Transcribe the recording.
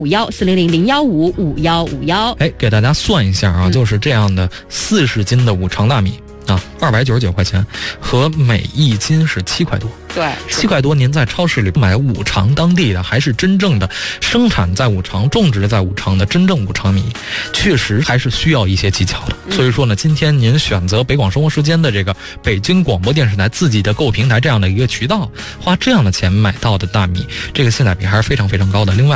514000155151。 哎，给大家算一下啊，就是这样的40斤的五常大米啊，299块钱，和每1斤是7块多。 对 ，7块多，您在超市里买五常当地的，还是真正的生产在五常、种植在五常的真正五常米，确实还是需要一些技巧的。所以说呢，今天您选择北广生活时间的这个北京广播电视台自己的购物平台这样的一个渠道，花这样的钱买到的大米，这个性价比还是非常非常高的。另外